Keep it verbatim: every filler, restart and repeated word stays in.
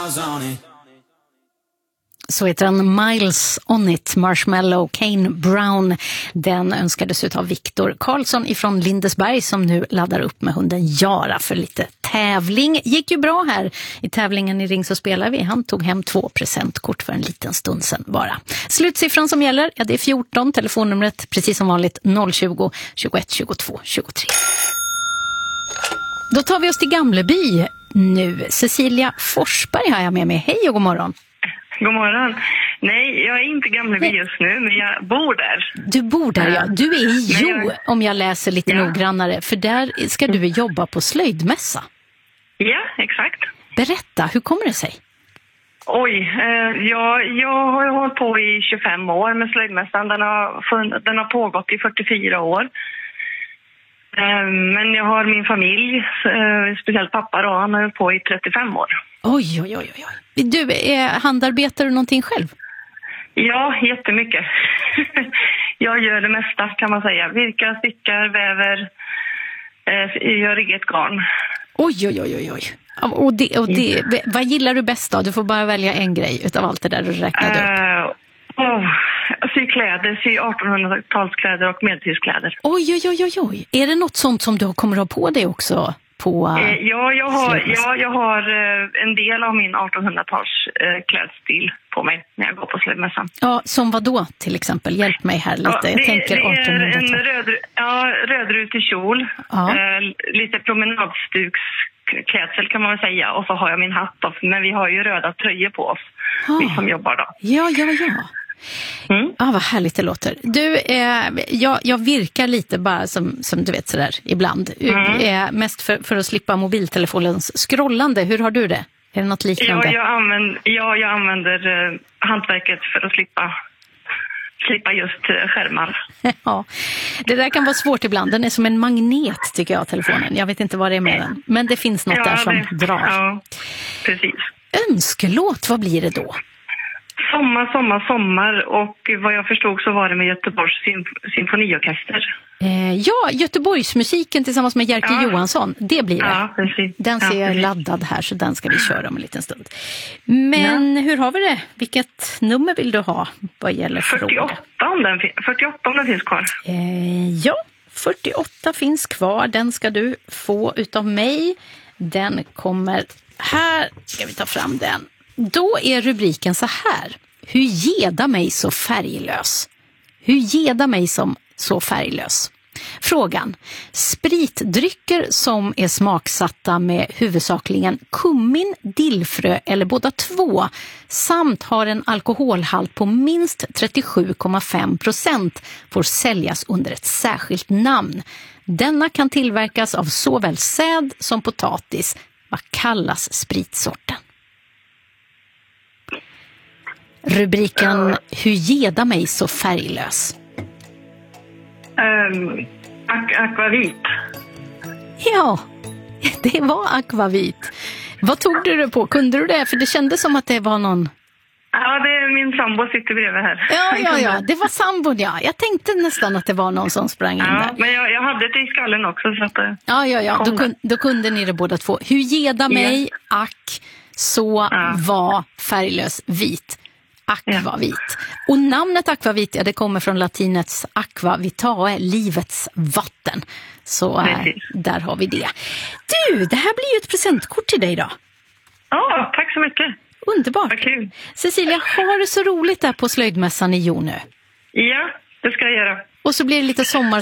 Miles on it. Så heter den Miles on it, Marshmallow, Kane Brown. Den önskades ut av Viktor Karlsson ifrån Lindesberg som nu laddar upp med hunden Jara för lite tävling. Gick ju bra här i tävlingen i Ring så spelar vi. Han tog hem två presentkort för en liten stund sedan bara. Slutsiffran som gäller, ja det är fjorton, telefonnumret precis som vanligt noll tjugo, tjugoett, tjugotvå, tjugotre. Då tar vi oss till Gamleby nu. Cecilia Forsberg har jag med mig. Hej och god morgon. God morgon. Nej, jag är inte Gamleby just nu, men jag bor där. Du bor där, ja. Du är i Jo, jag... om jag läser lite ja. noggrannare. För där ska du jobba på slöjdmässa. Ja, exakt. Berätta, hur kommer det sig? Oj, eh, jag, jag har hållit på i tjugofem år med slöjdmässan. Den har, fun- den har pågått i fyrtiofyra år. Eh, men jag har min familj, eh, speciellt pappa då, han har hållit på i trettiofem år. Oj, oj, oj, oj. Du, är handarbetar du någonting själv? Ja, jättemycket. Jag gör det mesta kan man säga. Virkar, stickar, väver, eh, gör eget garn. Oj, oj, oj, oj. Och, det, och det, vad gillar du bäst då? Du får bara välja en grej utav allt det där du räknade upp. Uh, oh, sy kläder, sy artonhundratalskläder och medeltidskläder. Oj, oj, oj, oj, oj. Är det något sånt som du kommer ha på dig också? På, eh, ja, jag har, ja, jag har eh, en del av min artonhundratals eh, klädstil på mig när jag går på slöjdmässan. Ja, som vad då till exempel? Hjälp mig här lite. Ja, det, jag tänker det är artonhundratal. en röd, ja, rödrutig kjol, ja. eh, lite promenadstugsklädsel kan man väl säga. Och så har jag min hatt då, men vi har ju röda tröjor på oss, ah. vi som jobbar då. Ja, ja, ja. Mm. Ah, vad härligt det låter. Du, eh, jag, jag virkar lite bara som, som du vet sådär ibland. Mm. Eh, mest för, för att slippa mobiltelefonens scrollande. Hur har du det? Är det något liknande? Ja, jag använder, ja, jag använder eh, hantverket för att slippa, slippa just eh, skärmar. Ja, det där kan vara svårt ibland. Den är som en magnet tycker jag, telefonen. Jag vet inte vad det är med den. Men det finns något ja, där som det, drar. Ja, precis. Önskelåt, vad blir det då? Sommar, sommar, sommar och vad jag förstod så var det med Göteborgs symf- symfoniorkester. Eh, ja, Göteborgsmusiken tillsammans med Jerker ja. Johansson, det blir det. Ja, precis. Den ser ja, jag laddad här så den ska vi köra om en liten stund. Men ja. hur har vi det? Vilket nummer vill du ha vad gäller fyrtioåtta om den, fyrtioåtta om den finns kvar. Eh, ja, fyrtioåtta finns kvar. Den ska du få utav mig. Den kommer här. Ska vi ta fram den. Då är rubriken så här. Hur geda mig så färglös? Hur geda mig som så färglös? Frågan. Spritdrycker som är smaksatta med huvudsakligen kummin, dillfrö eller båda två samt har en alkoholhalt på minst trettiosju komma fem procent får säljas under ett särskilt namn. Denna kan tillverkas av såväl säd som potatis. Vad kallas spritsorten? Rubriken Hur geda mig så färglös? Um, ak- akvavit. Ja, det var akvavit. Vad tog du det på? Kunde du det? För det kändes som att det var någon... Ja, det är min sambo sitter bredvid här. Ja, ja, ja. Det var sambon, ja. Jag tänkte nästan att det var någon som sprang in ja, där. Men jag, jag hade det i skallen också. Så att det ja, ja, ja. Då, kun, då kunde ni det båda två. Hur geda mig, ja. Ack, så ja. Var färglös vit. Akvavit. Ja. Och namnet akvavit, ja, det kommer från latinets aqua vitae, livets vatten. Så äh, där har vi det. Du, det här blir ju ett presentkort till dig då. Ja, tack så mycket. Underbart. Vad kul. Cecilia, har du så roligt där på slöjdmässan i Jo nu? Ja, det ska jag göra. Och så blir det lite sommar